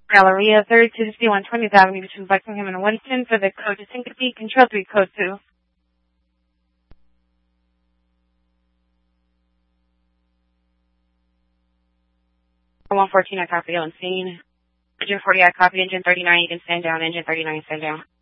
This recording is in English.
Galleria, 3rd to 120th Avenue between Buckingham and Winston for the code to Syncope, Control 3, Code 2. 114, I copy on scene. Engine 40, I copy. Engine 39, you can stand down. Engine 39, stand down.